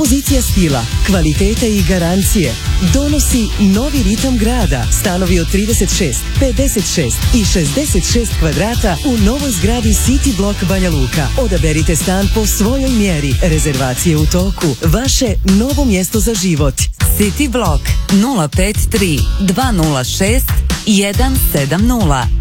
Pozicija stila, kvalitete i garancije donosi novi ritam grada. Stanovi od 36, 56 i 66 kvadrata u novoj zgradi City Block Banja Luka. Odaberite stan po svojoj mjeri. Rezervacije u toku. Vaše novo mjesto za život. City Block 053 206 170.